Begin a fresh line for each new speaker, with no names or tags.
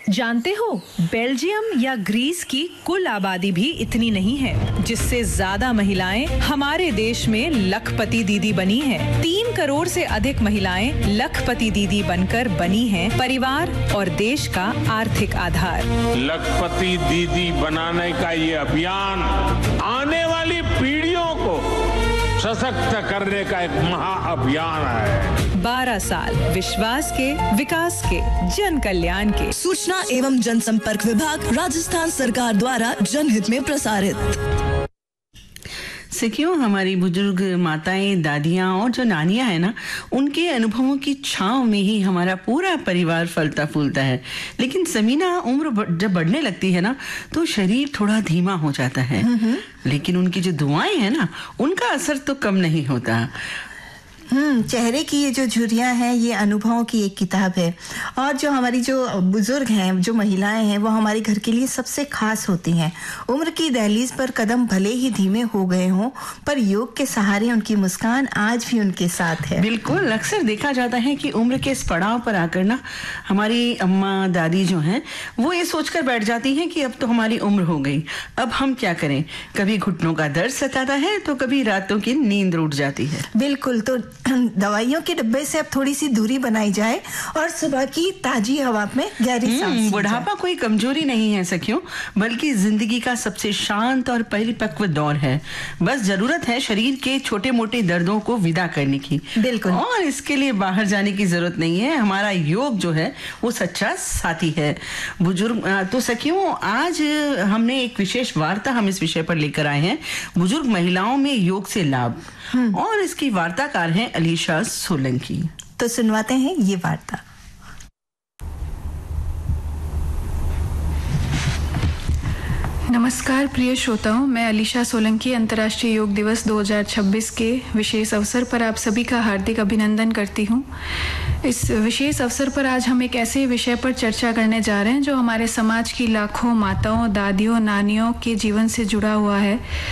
जानते हो, बेल्जियम या ग्रीस की कुल आबादी भी इतनी नहीं है, जिससे ज्यादा महिलाएं हमारे देश में लखपति दीदी बनी हैं। 3 करोड़ से अधिक महिलाएं लखपति दीदी बनकर बनी हैं परिवार और देश का आर्थिक आधार।
लखपति दीदी बनाने का ये अभियान आने वाली पीढ़ियों को सशक्त करने का एक महाअभियान है।
12 साल विश्वास के, विकास के, जन कल्याण के।
सूचना एवं जनसंपर्क विभाग, राजस्थान सरकार द्वारा जनहित में प्रसारित।
सिखियों, हमारी बुजुर्ग माताएं, दादियां और जो नानियां हैं ना, उनके अनुभवों की छांव में ही हमारा पूरा परिवार फलता फूलता है। लेकिन समीना, उम्र जब बढ़ने लगती है ना, तो शरीर थोड़ा धीमा हो जाता है। लेकिन उनकी जो दुआएं हैं ना, उनका असर तो कम नहीं होता।
चेहरे की ये जो झुर्रियाँ हैं, ये अनुभवों की एक किताब है। और जो हमारी जो बुजुर्ग हैं, जो महिलाएं हैं, वो हमारे घर के लिए सबसे खास होती हैं। उम्र की दहलीज पर कदम भले ही धीमे हो गए हों, पर योग के सहारे उनकी मुस्कान आज भी उनके साथ है।
बिल्कुल, अक्सर देखा जाता है कि उम्र के इस पड़ाव पर आकर ना हमारी अम्मा दादी जो हैं, वो ये सोचकर बैठ जाती हैं कि अब तो हमारी उम्र हो गई, अब हम क्या करें। कभी घुटनों का दर्द सताता है, तो कभी रातों की नींद उड़ जाती है।
बिल्कुल, तो दवाइयों के डब्बे से अब थोड़ी सी दूरी बनाई जाए और सुबह की ताजी हवा में गहरी सांस ली जाए।
बुढ़ापा कोई कमजोरी नहीं है सखियों, बल्कि जिंदगी का सबसे शांत और परिपक्व दौर है। बस जरूरत है शरीर के छोटे मोटे दर्दों को विदा करने की।
बिल्कुल,
और इसके लिए बाहर जाने की जरूरत नहीं है। हमारा योग जो है वो सच्चा साथी है। बुजुर्ग तो सखियों, आज हमने एक विशेष वार्ता हम इस विषय पर लेकर आए हैं, बुजुर्ग महिलाओं में योग से लाभ। और इसकी वार्ताकार हैं अलीशा सोलंकी।
तो सुनवाते हैं ये वार्ता।
नमस्कार प्रिय श्रोताओं, मैं अलीशा सोलंकी अंतर्राष्ट्रीय योग दिवस 2026 के विशेष अवसर पर आप सभी का हार्दिक अभिनंदन करती हूँ। इस विशेष अवसर पर आज हम एक ऐसे विषय पर चर्चा करने जा रहे हैं जो हमारे समाज की लाखों माताओं, दादियों, नानियों के जीवन से जुड़ा हुआ है।